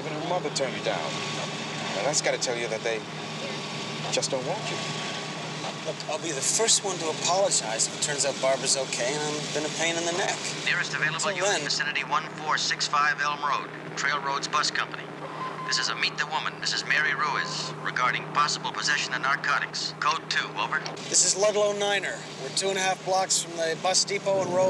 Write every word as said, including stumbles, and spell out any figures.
Even her mother turned you down. Now, that's got to tell you that they just don't want you. Look, I'll be the first one to apologize if it turns out Barbara's okay and I've been a pain in the neck. Nearest available Until unit, then- vicinity one four six five Elm Road, Trail Roads Bus Company. This is a Meet the Woman, Missus Mary Ruiz, regarding possible possession of narcotics. Code two, over. This is Ludlow Niner. We're two and a half blocks from the bus depot and road.